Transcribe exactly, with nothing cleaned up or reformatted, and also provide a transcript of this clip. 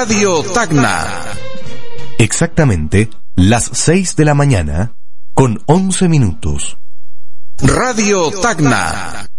Radio Tacna. Exactamente las seis de la mañana con once minutos. Radio Tacna.